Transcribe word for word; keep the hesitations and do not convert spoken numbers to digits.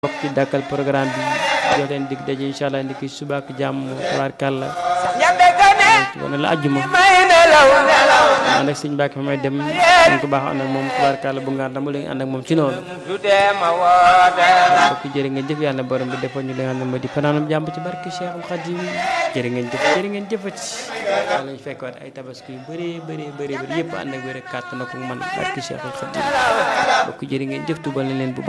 bokk ci dàkkal programme bi jox leen dig daje incha allah ndiki suba ak jàmm tabaarkàlla wane la àjjuma ànd ak sëñ Mbàkke fa may dem ñu ko baax ànd ak moom tabaarkàlla bu nga dama leen ànd ak moom ci noonu bokk jërë ngeen jëf yàlla borom bi defoon ñu li nga xam ne moo di fanaanam jàmm ci barke Cheikhul Khadim jërë ngeen jëf jërë ngeen jëfati wala ñu fekkoon ay tabaski yu bëree bëree bëree bëri yëpp ànd ak wér ak kàttan na ko man barke Cheikhul Khadim bokk jërë ngeen jëf tubal na leen bu baax